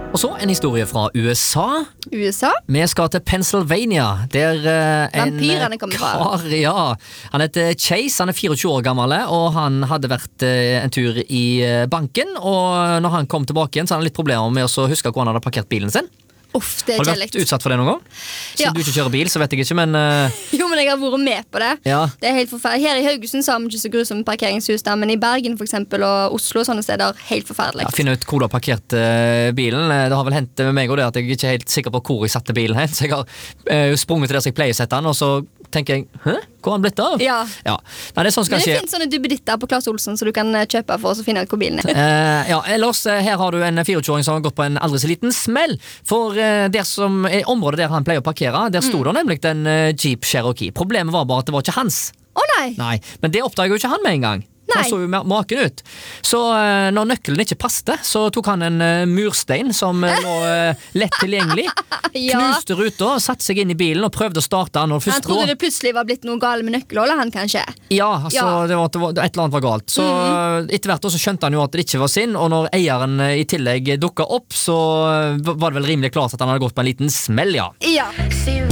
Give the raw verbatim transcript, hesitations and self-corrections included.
Og så en historie fra U S A. U S A? Vi skal til Pennsylvania, der uh, en Vampyrene kommer fra. kar, ja, han heter Chase, han er tjuefire år gammel, og han hadde vært uh, en tur i uh, banken, og når han kom tilbake igjen, så hadde han litt problemer med å huske hvor han hadde parkert bilen sin. Uff, det er Har du kjelligt. vært utsatt for det noen gang? Siden Ja. du ikke kjører bil, så vet jeg ikke, men uh, Jo, men jeg har vært med på det. ja. Det er helt forferdelig. Her i Haugesund så har vi ikke så grusomme parkeringshus der, men i Bergen for eksempel, og Oslo og sånne steder, helt forferdelig. Ja, finne ut hvor du har parkert uh, bilen. Det har vel hendt med meg og det at jeg ikke er helt sikker på hvor jeg satte bilen hen, så jeg har uh, sprunget til der så jeg pleier å sette den, og så tenker jeg, hæ? Hvor har han blitt av? Ja. Ja. Nei, det er sånn skal Men det skje. finnes sånne dubbeditter på Claes Olsson så du kan eh, kjøpe for oss å finne ut hvor bilen er. Eh, ja, ellers eh, her har du en fireogtjueåring som har gått på en aldri så liten smell. For eh, der som er området der han pleier å parkere, der sto det nemlig en eh, Jeep Cherokee. Problemet var bare at det var ikke hans. Å nei! Nei, men det oppdaget jo ikke han med en gang. Nei. Han så jo ma- maken ut. Så eh, når nøkkelen ikke passte, så tok han en eh, murstein som eh, lå eh, lett tilgjengelig. Ja. Knuste ruta, satte seg inn i bilen og prøvde å starte den. Og Han først trodde da- det plutselig var blitt noe galt med nøkkelholdet, han kanskje. Ja, altså, Ja. Det var, det var, et eller annet var galt. Så etter hvert da, så skjønte han jo at det ikke var sin, og når eieren eh, i tillegg dukket opp, så eh, var det vel rimelig klart at han hadde gått på en liten smell, ja. Ja.